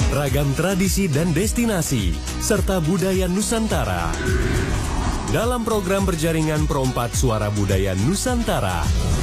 ragam tradisi dan destinasi, serta budaya Nusantara. Dalam program berjaringan Perompat Suara Budaya Nusantara.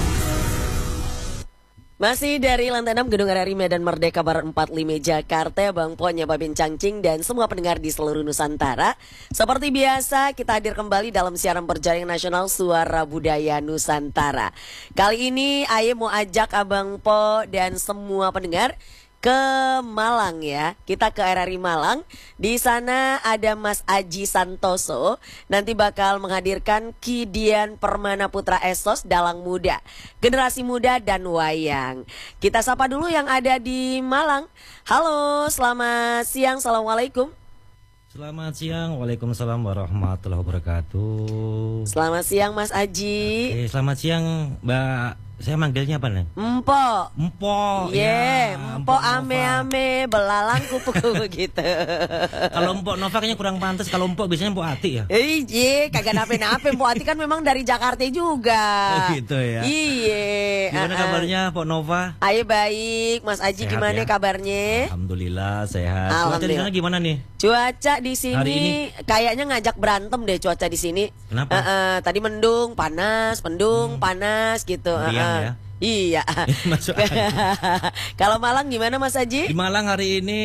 Masih dari lantai 6 Gedung RRI Medan Merdeka Barat 45 Jakarta, Bang Po, Nyaba Cangcing, dan semua pendengar di seluruh Nusantara. Seperti biasa, kita hadir kembali dalam siaran berjaringan nasional Suara Budaya Nusantara. Kali ini Aye mau ajak Abang Po dan semua pendengar ke Malang ya. Kita ke RRI Malang. Di sana ada Mas Aji Santoso. Nanti bakal menghadirkan Ki Dian Permana Putra Esos Dalang Muda, Generasi Muda dan Wayang. Kita sapa dulu yang ada di Malang. Halo, selamat siang. Assalamualaikum. Selamat siang, waalaikumsalam warahmatullahi wabarakatuh. Selamat siang Mas Aji. Oke, selamat siang Mbak. Saya manggilnya apa nih? Empok. Empok. Yeah, ya, empok ame-ame belalang kupu-kupu gitu. Kalau empok Nova kayaknya kurang pantas. Kalau empok biasanya empok Ati ya. Iya, kagak nape-nape. Empok Ati kan memang dari Jakarta juga. Oh gitu ya. Iya. Gimana kabarnya Empok Nova? Ayo baik, Mas Aji Sehat gimana ya? kabarnya? Alhamdulillah sehat. Cuaca di sana gimana nih? Cuaca di Hari sini ini? kayaknya ngajak berantem deh cuaca di sini. Kenapa? Tadi mendung, panas, panas gitu. Meriang ya? Iya. Masuk aja. Kalau Malang gimana Mas Aji? Di Malang hari ini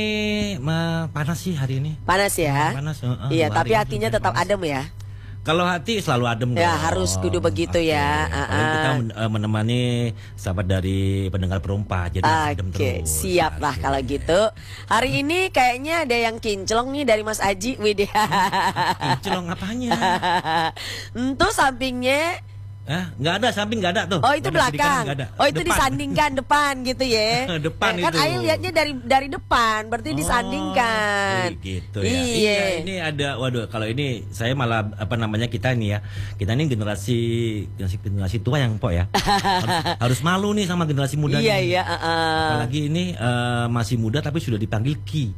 panas sih hari ini. Panas ya? Panas. Iya, dua tapi hari hatinya ini tetap panas. adem ya. Kalau hati selalu adem Ya, dong. harus kudu begitu ya. Apalagi kita menemani sahabat dari pendengar Perompat, jadi adem Oke, terus. siap lah Oke. kalau gitu. Hari ini kayaknya ada yang kinclong nih dari Mas Aji. Widih. Kinclong apanya? Itu sampingnya. Nggak ada, samping nggak ada tuh. Oh itu Nggak ada, kiri kanan belakang. nggak ada. Oh itu Depan. disandingkan depan gitu ya. Depan Kan itu. Ayu lihatnya dari depan, berarti disandingkan. Gitu ya. Iya. Ini ada, waduh, kalau ini saya malah kita nih ya. Kita ini generasi tua yang Po ya. harus malu nih sama generasi muda Iya nih. iya. Apalagi ini masih muda tapi sudah dipanggil Ki.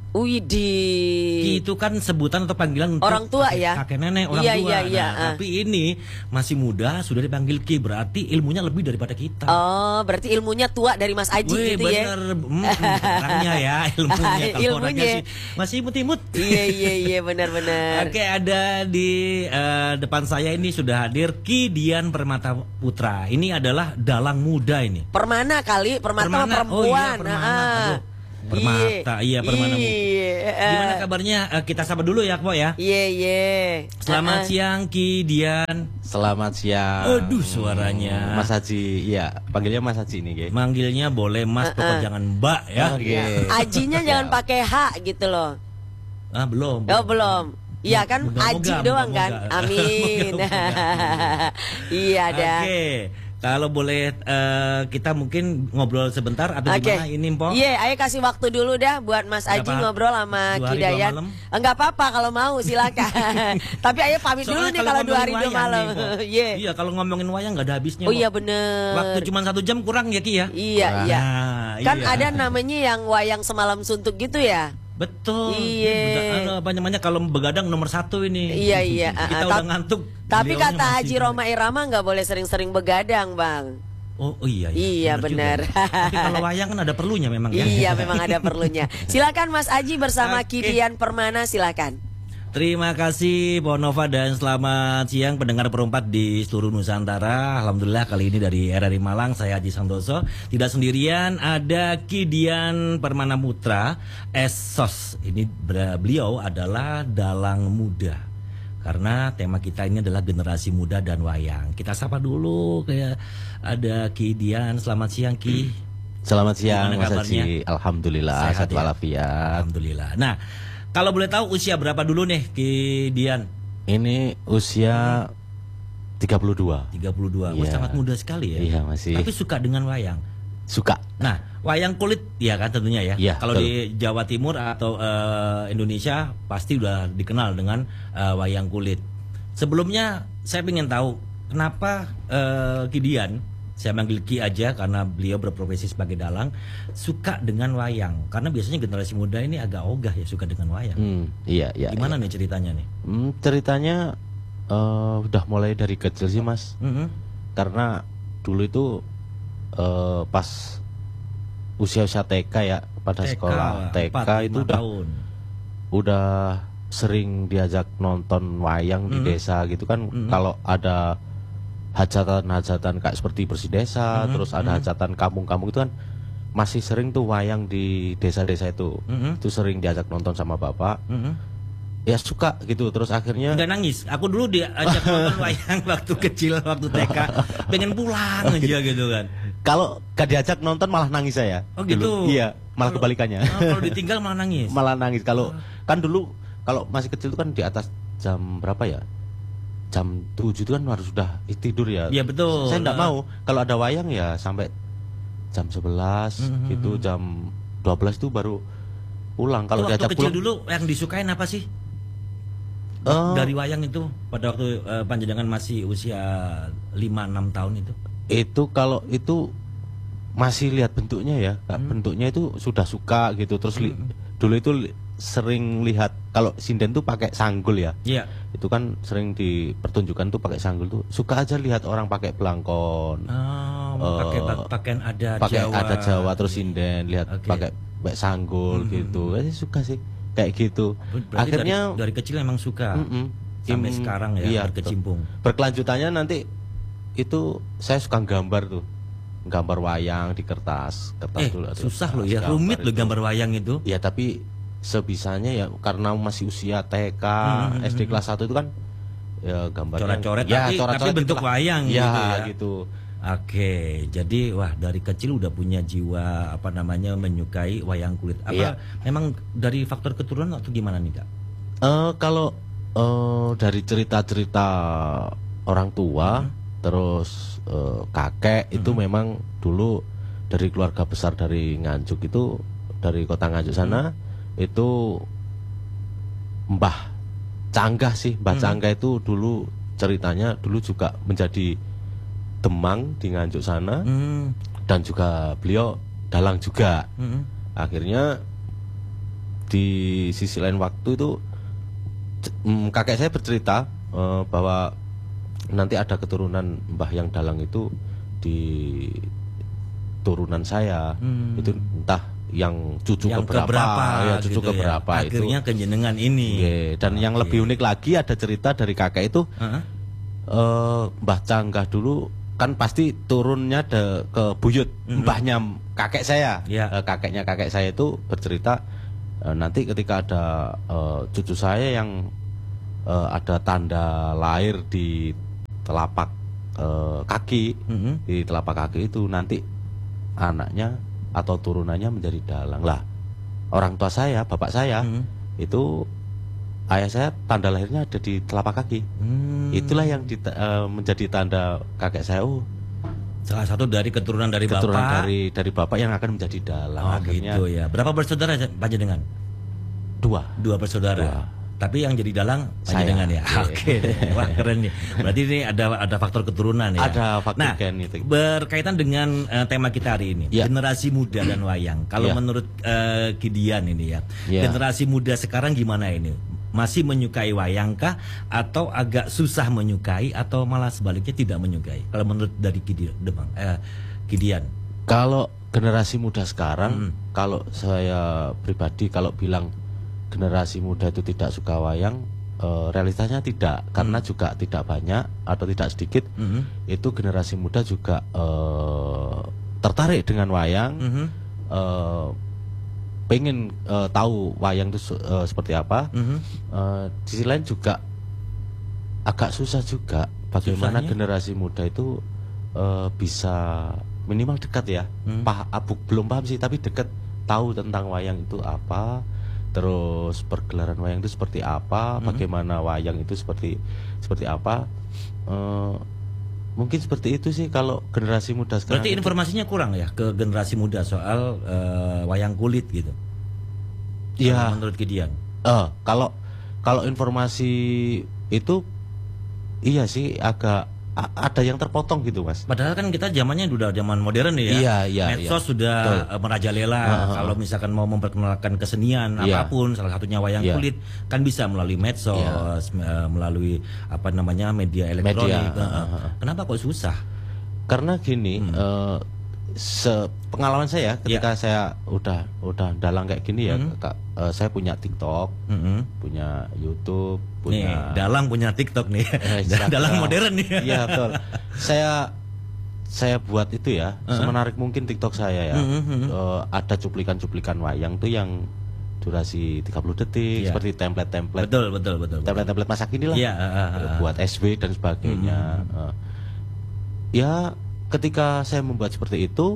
Widih. Ki itu kan sebutan atau panggilan untuk Orang tua ya? kakek nenek, orang Iya, tua. iya, iya. Nah, tapi ini masih muda sudah dipanggil Ki, berarti ilmunya lebih daripada kita. Oh, berarti ilmunya tua dari Mas Aji Wih, gitu ya. bener, orangnya ya ilmunya. Kalau Ilmunya. orangnya sih masih imut-imut. Iya benar-benar. Oke, ada di depan saya ini sudah hadir Ki Dian Permata Putra. Ini adalah dalang muda ini. Permana kali, permata Permana. perempuan. Oh iya, Permana. Aduh, Permata, iya Permana. Iya. Gimana kabarnya? Kita sapa dulu ya, Po ya. Iya. Selamat siang Ki Dian. Selamat siang. Aduh, suaranya. Mas Haji, iya, panggilnya Mas Haji nih, Ge. Manggilnya boleh Mas, pokoknya jangan Mbak ya. Oke. Ajinya jangan pakai H gitu loh. Belum. Oh belum. Iya kan Moga-moga, Aji doang kan. moga-moga. Amin. Moga-moga. Iya ada. Oke. Kalau boleh kita mungkin ngobrol sebentar atau Oke. gimana ini, Po? Iya, ayo kasih waktu dulu dah buat Mas Aji Berapa? ngobrol sama 2 Ki hari 2 Dayan. malam? Enggak apa-apa kalau mau silakan. Tapi ayo pamit dulu Soalnya nih kalau 2 hari 2 ngomongin malam. wayang nih, Po. Iya. Iya, kalau ngomongin wayang nggak ada habisnya. Oh Po. iya bener. Waktu cuma 1 jam kurang ya Ki ya? Iya, Wah. iya. Nah, Kan iya. ada namanya yang wayang semalam suntuk gitu ya. Betul. Iya. Apa namanya kalau begadang nomor 1 ini. Iya, iya. Kita udah ngantuk. Tapi beliaunya kata masih Haji Roma Irama nggak boleh sering-sering begadang, Bang. Oh iya. Iya, benar. juga. Tapi kalau wayang kan ada perlunya memang ya. Iya, memang ada perlunya. Silakan Mas Aji bersama Ki Oke. Dian Permana, silakan. Terima kasih Po Nova dan selamat siang pendengar Perompat di seluruh Nusantara. Alhamdulillah kali ini dari RRI Malang saya Haji Santoso. Tidak sendirian, ada Ki Dian Permana Putra Esos. Ini beliau adalah dalang muda. Karena tema kita ini adalah generasi muda dan wayang. Kita sapa dulu kayak ada Ki Dian. Selamat siang Ki. Selamat siang Gimana Mas kabarnya? Haji. Alhamdulillah Sehat sehat ya? walafiat. Alhamdulillah. Nah, kalau boleh tahu usia berapa dulu nih Ki Dian? Ini usia 32. 32. Wah, Iya. sangat muda sekali ya. Iya, masih. Tapi suka dengan wayang. Suka. Nah, wayang kulit ya kan tentunya ya. Iya, Kalau betul. di Jawa Timur atau Indonesia pasti udah dikenal dengan wayang kulit. Sebelumnya saya ingin tahu kenapa Ki Dian, saya manggil Ki aja karena beliau berprofesi sebagai dalang, suka dengan wayang. Karena biasanya generasi muda ini agak ogah ya suka dengan wayang. Iya, iya. Gimana iya. nih ceritanya nih? Ceritanya udah mulai dari kecil sih Mas. Mhm. Karena dulu itu pas usia-usia TK ya, pada sekolah TK itu udah sering diajak nonton wayang di desa gitu kan. Kalau ada hajatan-hajatan kayak seperti bersih desa, terus ada hajatan kampung-kampung itu kan masih sering tuh wayang di desa-desa itu. Itu sering diajak nonton sama bapak. Ya suka gitu, terus akhirnya nggak nangis. Aku dulu diajak nonton wayang waktu kecil, waktu TK, pengen pulang aja gitu kan. Kalau gak diajak nonton malah nangis saya. Oh gitu. Dulu. Iya, malah kebalikannya. Kalau ditinggal malah nangis. Malah nangis. Kalau kan dulu kalau masih kecil itu kan di atas jam berapa ya? Jam 7 itu kan harus sudah tidur ya. Iya betul. Saya enggak mau. Kalau ada wayang ya sampai jam 11 gitu, jam 12 itu baru pulang. Kalau diajak waktu pulang kecil dulu yang disukain apa sih? Dari wayang itu pada waktu panjenengan masih usia 5-6 tahun itu. Itu kalau itu masih lihat bentuknya ya, bentuknya itu sudah suka gitu. Terus dulu itu sering lihat kalau sinden tuh pakai sanggul ya. Iya. Itu kan sering dipertunjukkan tuh pakai sanggul tuh. Suka aja lihat orang pakai belangkon. Pakai pakaian adat pakai Jawa. adat Jawa terus sinden, lihat pakai sanggul gitu. Suka sih kayak gitu. Berarti akhirnya dari kecil emang suka. Sampai sekarang ya, iya, berkecimpung. Berkelanjutannya nanti itu saya suka gambar tuh, gambar wayang di kertas dulu. Susah loh ya, rumit loh gambar wayang itu. Ya tapi sebisanya ya, karena masih usia TK, SD kelas 1 itu kan ya gambarnya coret-coret, ya, tapi bentuk wayang ya, gitu ya. Gitu. Oke, jadi wah dari kecil udah punya jiwa menyukai wayang kulit. Apa memang dari faktor keturunan atau gimana nih Kak? Kalau dari cerita-cerita orang tua, terus kakek itu memang dulu dari keluarga besar dari Nganjuk itu, dari kota Nganjuk sana itu Mbah Canggah sih, Mbah Canggah itu dulu ceritanya dulu juga menjadi demang di Nganjuk sana, dan juga beliau dalang juga. Akhirnya di sisi lain waktu itu kakek saya bercerita bahwa nanti ada keturunan Mbah yang dalang itu di turunan saya. Itu entah yang cucu yang keberapa ya, cucu gitu keberapa ya. Akhirnya itu kejenengan ini. Dan yang lebih unik lagi ada cerita dari kakek itu, Mbah Canggah dulu kan pasti turunnya ke buyut, mbahnya kakek saya. Kakeknya kakek saya itu bercerita nanti ketika ada cucu saya yang ada tanda lahir di telapak kaki, di telapak kaki itu nanti anaknya atau turunannya menjadi dalang. Lah, orang tua saya, bapak saya itu ayah saya tanda lahirnya ada di telapak kaki. Itulah yang menjadi tanda kakek saya. Salah satu dari keturunan dari bapak. Dari bapak yang akan menjadi dalang. Akhirnya, gitu ya. Berapa bersaudara panjenengan? Dua bersaudara. Tapi yang jadi dalang panjenengan ya. Oke. Wah, keren nih. Berarti ini ada faktor keturunan ya. Ada faktor gen itu. Berkaitan dengan tema kita hari ini, generasi muda dan wayang. Kalau menurut Gideon ini ya, generasi muda sekarang gimana ini? Masih menyukai wayang kah, atau agak susah menyukai, atau malah sebaliknya tidak menyukai? Kalau menurut dari Gideon. Kalau generasi muda sekarang, kalau saya pribadi kalau bilang generasi muda itu tidak suka wayang, realitasnya tidak, karena juga tidak banyak atau tidak sedikit itu generasi muda juga tertarik dengan wayang, pengen tahu wayang itu seperti apa. Di sisi lain juga agak susah juga bagaimana generasi muda itu bisa minimal dekat ya, belum paham sih tapi dekat, tahu tentang wayang itu apa, terus pergelaran wayang itu seperti apa, bagaimana wayang itu seperti apa. Mungkin seperti itu sih kalau generasi muda sekarang. Berarti informasinya kurang ya ke generasi muda soal wayang kulit gitu. Iya. Menurut Gideon. Kalau informasi itu iya sih agak ada yang terpotong gitu Mas. Padahal kan kita zamannya udah zaman modern ya. Iya. Medsos sudah merajalela. Kalau misalkan mau memperkenalkan kesenian apapun, salah satunya wayang kulit, kan bisa melalui medsos, melalui media elektronik. Kenapa kok susah? Karena gini, pengalaman saya ketika saya udah dalang kayak gini ya, Kak, saya punya TikTok, punya YouTube, punya nih, dalang punya TikTok nih. Dalang modern nih. Iya, betul. Saya buat itu ya, semenarik mungkin TikTok saya ya. Ada cuplikan-cuplikan wayang tuh yang durasi 30 detik, seperti template-template. Betul. Template-template masa kini lah. Buat SW dan sebagainya. Ya, ketika saya membuat seperti itu,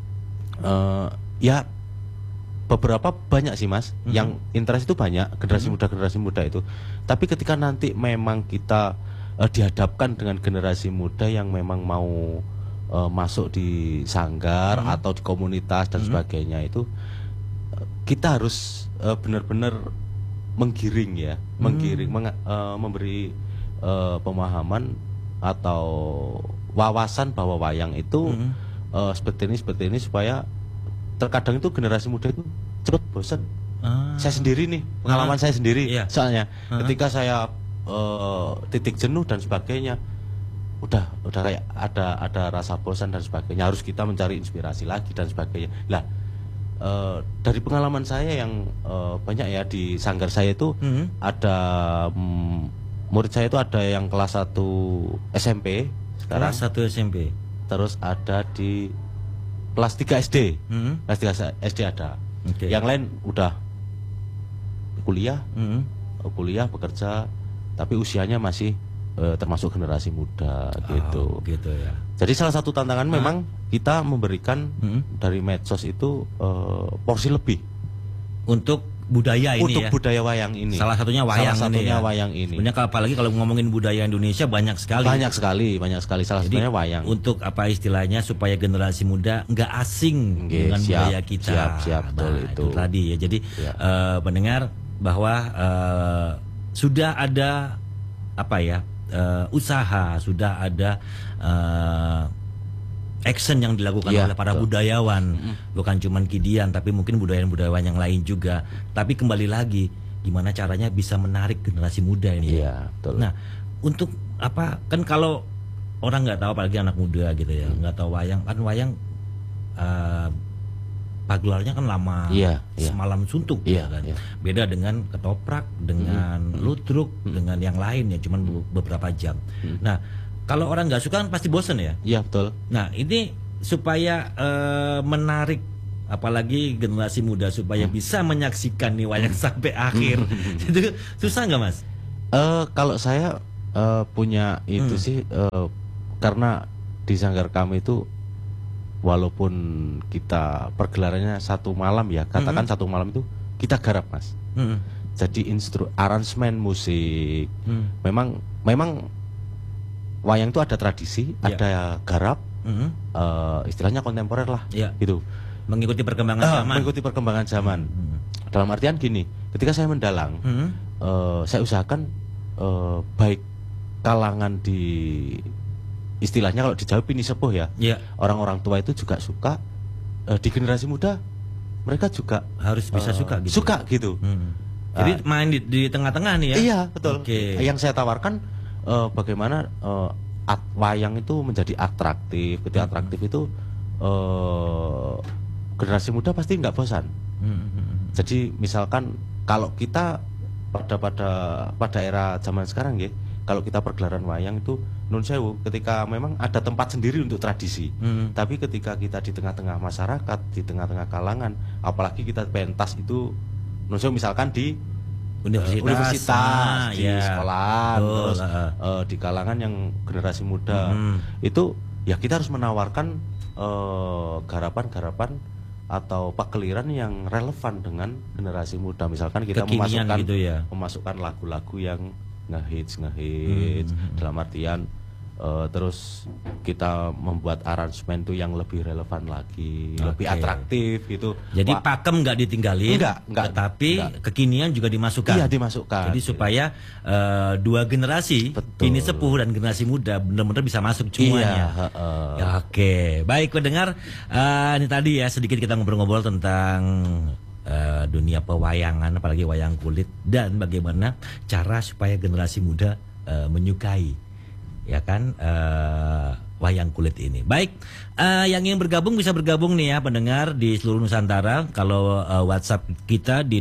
ya beberapa banyak sih Mas, yang interest itu banyak, generasi muda itu. Tapi ketika nanti memang kita dihadapkan dengan generasi muda yang memang mau masuk di sanggar atau di komunitas dan sebagainya, itu kita harus benar-benar menggiring ya, memberi pemahaman atau wawasan bahwa wayang itu seperti ini supaya terkadang itu generasi muda itu cepat bosan. Saya sendiri nih, pengalaman saya sendiri, soalnya ketika saya titik jenuh dan sebagainya, udah kayak ada rasa bosan dan sebagainya, harus kita mencari inspirasi lagi dan sebagainya. Lah, dari pengalaman saya yang banyak ya di sanggar saya itu, ada murid saya itu ada yang kelas 1 SMP sekarang. Kelas 1 SMP. Terus ada di kelas 3 SD. Kelas 3 SD ada. Yang lain udah kuliah, bekerja, tapi usianya masih termasuk generasi muda gitu. Gitu ya. Jadi salah satu tantangan memang kita memberikan dari medsos itu porsi lebih untuk budaya ini, untuk budaya wayang ini. Salah satunya wayang ini. Sebenarnya apalagi kalau ngomongin budaya Indonesia banyak sekali. Banyak sekali. Salah satunya wayang. Untuk apa istilahnya supaya generasi muda nggak asing dengan budaya kita. Siap, betul itu. Tadi ya. Jadi mendengar bahwa sudah ada usaha, sudah ada action yang dilakukan oleh para budayawan, bukan cuma Kidian, tapi mungkin budayawan yang lain juga. Tapi kembali lagi, gimana caranya bisa menarik generasi muda ini? Betul. Nah, untuk apa? Kan kalau orang nggak tahu, apalagi anak muda gitu ya, nggak tahu wayang, pagelarannya kan lama, semalam suntuk, kan. Beda dengan ketoprak, dengan ludruk, dengan yang lain ya, cuman beberapa jam. Nah, kalau orang nggak suka kan pasti bosen ya. Iya, betul. Nah, ini supaya menarik apalagi generasi muda supaya bisa menyaksikan nih wayang sampai akhir. Itu susah nggak Mas? Kalau saya punya itu sih, karena di sanggar kami itu walaupun kita pergelarannya satu malam ya, katakan satu malam itu kita garap Mas. Jadi aransemen musik, memang wayang itu ada tradisi, ada garap, istilahnya kontemporer lah, gitu. Mengikuti perkembangan zaman. Mengikuti perkembangan zaman. Dalam artian gini, ketika saya mendalang, saya usahakan baik kalangan di istilahnya kalau di Jawa ini sepuh ya, orang-orang tua itu juga suka, di generasi muda mereka juga harus bisa suka gitu. Suka gitu. Jadi main di tengah-tengah nih ya. Iya, betul. Yang saya tawarkan bagaimana wayang itu menjadi atraktif. Ketika atraktif itu generasi muda pasti nggak bosan. Jadi misalkan kalau kita pada era zaman sekarang ya, kalau kita pergelaran wayang itu nun sewu, ketika memang ada tempat sendiri untuk tradisi. Tapi ketika kita di tengah-tengah masyarakat, di tengah-tengah kalangan, apalagi kita pentas itu nun sewu misalkan di universitas, di sekolah, terus di kalangan yang generasi muda, itu ya kita harus menawarkan garapan-garapan atau pagelaran yang relevan dengan generasi muda. Misalkan kita memasukkan gitu ya, memasukkan lagu-lagu yang ngehits dalam artian terus kita membuat aransemen itu yang lebih relevan lagi, lebih atraktif gitu. Jadi pakem nggak ditinggalin, tetapi kekinian juga dimasukkan. Iya, dimasukkan. Jadi supaya dua generasi, ini sepuh dan generasi muda benar-benar bisa masuk semuanya. Ya, oke, baik pendengar, ini tadi ya sedikit kita ngobrol-ngobrol tentang dunia pewayangan, apalagi wayang kulit, dan bagaimana cara supaya generasi muda menyukai, ya kan, wayang kulit ini. Baik, yang ingin bergabung bisa bergabung nih ya pendengar di seluruh Nusantara. Kalau WhatsApp kita di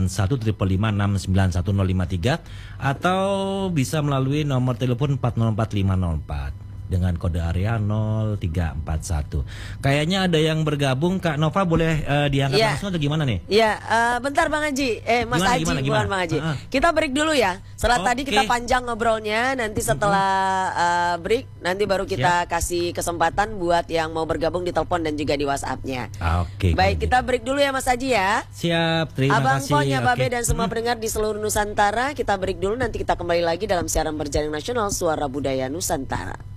0815569153 atau bisa melalui nomor telepon 404504 dengan kode area 0341. Kayaknya ada yang bergabung, Kak Nova, boleh diangkat langsung atau gimana nih? Ya, bentar Bang Haji. Mas Haji, bukan Bang Haji. Kita break dulu ya. Setelah tadi kita panjang ngobrolnya, nanti setelah break, nanti baru kita kasih kesempatan buat yang mau bergabung di telepon dan juga di WhatsApp-nya. Oke. Baik, kita break dulu ya Mas Haji ya. Siap, terima Abang kasih. Ponya, Babe dan semua pendengar di seluruh Nusantara, kita break dulu, nanti kita kembali lagi dalam siaran berjaring nasional Suara Budaya Nusantara.